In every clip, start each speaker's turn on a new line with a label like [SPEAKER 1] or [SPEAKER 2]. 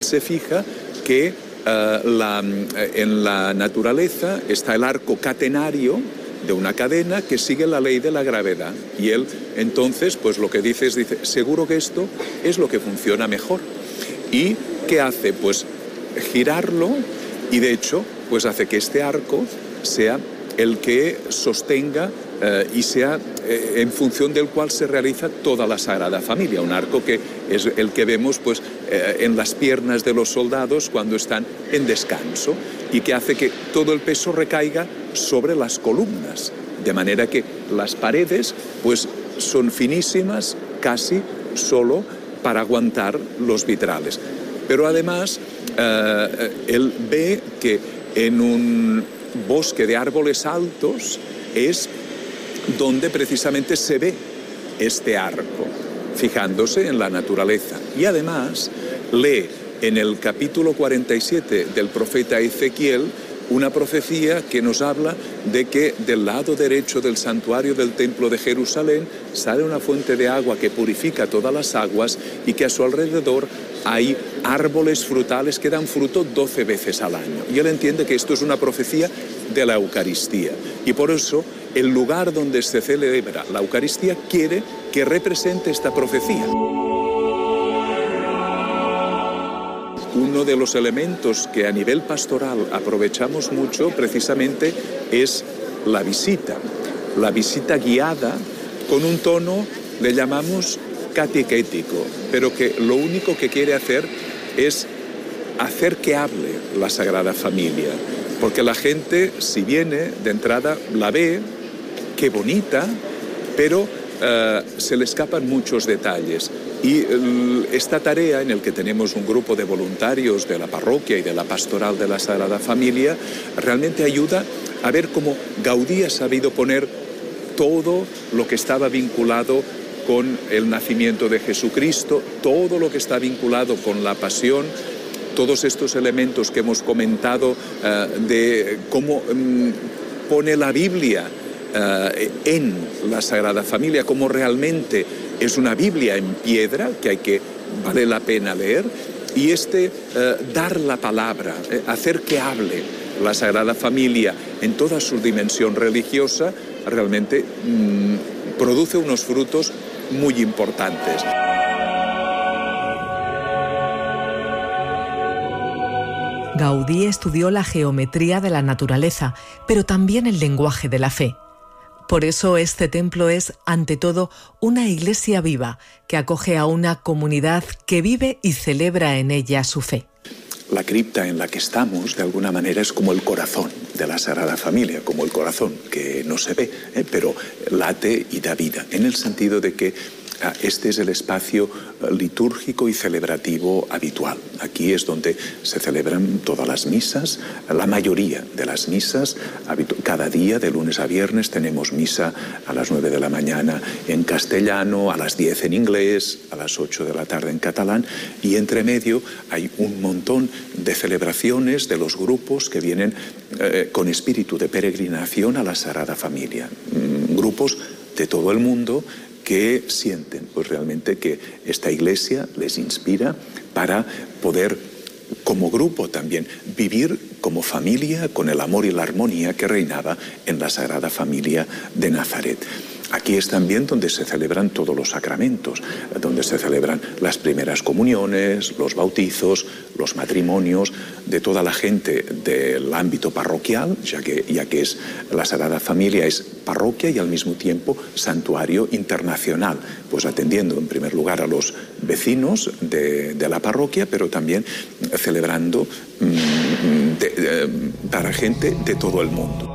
[SPEAKER 1] se fija que en la naturaleza está el arco catenario de una cadena que sigue la ley de la gravedad. Y él entonces pues lo que dice seguro que esto es lo que funciona mejor. ¿Y qué hace? Pues girarlo, y de hecho pues hace que este arco sea el que sostenga y sea en función del cual se realiza toda la Sagrada Familia. Un arco que es el que vemos pues en las piernas de los soldados cuando están en descanso, y que hace que todo el peso recaiga sobre las columnas, de manera que las paredes pues son finísimas, casi solo para aguantar los vitrales. Pero además él ve que en un bosque de árboles altos es donde precisamente se ve este arco, fijándose en la naturaleza. Y además lee en el capítulo 47 del profeta Ezequiel una profecía que nos habla de que del lado derecho del santuario del templo de Jerusalén sale una fuente de agua que purifica todas las aguas, y que a su alrededor hay árboles frutales que dan fruto 12 veces al año. Y él entiende que esto es una profecía de la Eucaristía, y por eso el lugar donde se celebra la Eucaristía quiere que represente esta profecía. Uno de los elementos que a nivel pastoral aprovechamos mucho precisamente es la visita guiada con un tono, le llamamos catequético, pero que lo único que quiere hacer es hacer que hable la Sagrada Familia, porque la gente, si viene de entrada, la ve, qué bonita, pero se le escapan muchos detalles. Y esta tarea, en la que tenemos un grupo de voluntarios de la parroquia y de la pastoral de la Sagrada Familia, realmente ayuda a ver cómo Gaudí ha sabido poner todo lo que estaba vinculado con el nacimiento de Jesucristo, todo lo que está vinculado con la pasión, todos estos elementos que hemos comentado de cómo pone la Biblia en la Sagrada Familia, cómo realmente es una Biblia en piedra que vale la pena leer, y dar la palabra, hacer que hable la Sagrada Familia en toda su dimensión religiosa, realmente produce unos frutos muy importantes.
[SPEAKER 2] Gaudí estudió la geometría de la naturaleza, pero también el lenguaje de la fe. Por eso este templo es, ante todo, una iglesia viva que acoge a una comunidad que vive y celebra en ella su fe.
[SPEAKER 1] La cripta en la que estamos, de alguna manera, es como el corazón de la Sagrada Familia, como el corazón que no se ve, pero late y da vida, en el sentido de que este es el espacio litúrgico y celebrativo habitual. Aquí es donde se celebran todas las misas, la mayoría de las misas. Cada día, de lunes a viernes, tenemos misa a las 9 de la mañana en castellano, a las 10 en inglés, a las 8 de la tarde en catalán, y entre medio hay un montón de celebraciones de los grupos que vienen con espíritu de peregrinación a la Sagrada Familia. Grupos de todo el mundo que sienten pues realmente que esta iglesia les inspira para poder, como grupo también, vivir como familia con el amor y la armonía que reinaba en la Sagrada Familia de Nazaret. Aquí es también donde se celebran todos los sacramentos, donde se celebran las primeras comuniones, los bautizos, los matrimonios de toda la gente del ámbito parroquial, ya que es la Sagrada Familia es parroquia y al mismo tiempo santuario internacional, pues atendiendo en primer lugar a los vecinos de la parroquia, pero también celebrando para gente de todo el mundo.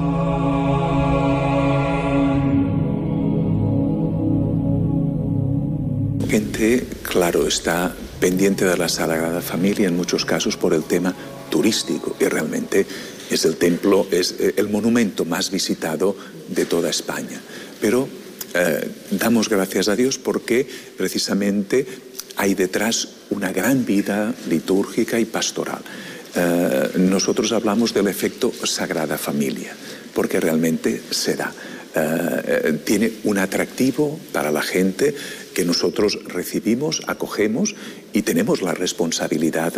[SPEAKER 1] Gente, claro, está pendiente de la Sagrada Familia en muchos casos por el tema turístico, y realmente es el templo, es el monumento más visitado de toda España. Pero damos gracias a Dios porque precisamente hay detrás una gran vida litúrgica y pastoral. Nosotros hablamos del efecto Sagrada Familia, porque realmente se da. Tiene un atractivo para la gente que nosotros recibimos, acogemos, y tenemos la responsabilidad